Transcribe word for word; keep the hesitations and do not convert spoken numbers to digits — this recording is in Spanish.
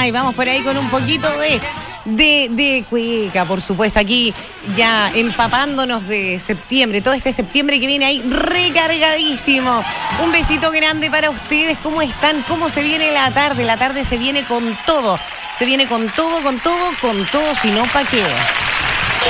y vamos por ahí con un poquito de, de, de cueca, por supuesto, aquí ya empapándonos de septiembre, todo este septiembre que viene ahí recargadísimo. Un besito grande para ustedes, ¿cómo están? ¿Cómo se viene la tarde? La tarde se viene con todo, se viene con todo, con todo, con todo, si no, ¿pa' qué?